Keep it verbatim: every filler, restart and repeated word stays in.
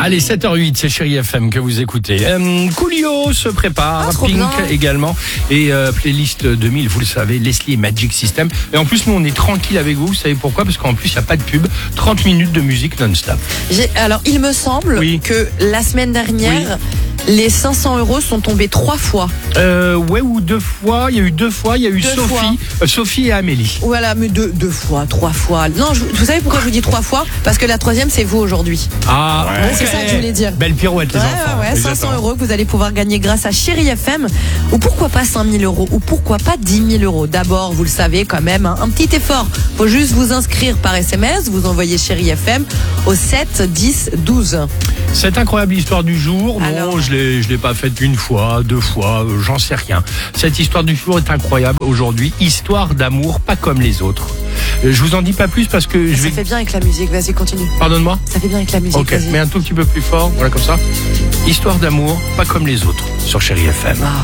Allez, sept heures huit, c'est Chérie F M que vous écoutez. Euh, Coolio se prépare, Ah, trop Pink bien. également. Et euh, playlist deux mille, vous le savez, Leslie et Magic System. Et en plus, nous, on est tranquille avec vous. Vous savez pourquoi? Parce qu'en plus, il n'y a pas de pub. trente minutes de musique non-stop. J'ai- Alors, il me semble Oui. que la semaine dernière, les cinq cents euros sont tombés trois fois. Euh, ouais, ou deux fois. Il y a eu deux fois. Il y a eu Deux Sophie, fois. euh, Sophie et Amélie. Voilà, mais deux, deux fois, trois fois. Non, je- vous savez pourquoi je vous dis trois fois? Parce que la troisième, c'est vous aujourd'hui. Ah, Ouais, c'est ça que je voulais dire. Belle pirouette, les Ouais, enfants. ouais, ouais, Les cinq cents attends. euros que vous allez pouvoir gagner grâce à Chérie F M. Ou pourquoi pas cinq mille euros? Ou pourquoi pas dix mille euros? D'abord, vous le savez quand même, un, un petit effort. Faut juste vous inscrire par S M S. Vous envoyez Chérie F M au sept dix douze. Cette incroyable histoire du jour, non, Alors je l'ai, je l'ai pas faite une fois, deux fois, euh, j'en sais rien. Cette histoire du jour est incroyable aujourd'hui. Histoire d'amour, pas comme les autres. Euh, Je vous en dis pas plus parce que je Ça vais. fait bien avec la musique. Vas-y, continue. Pardonne-moi. Ça fait bien avec la musique. Ok, vas-y. mais un tout petit peu plus fort, voilà comme ça. Histoire d'amour, pas comme les autres, sur Chérie F M. Ah.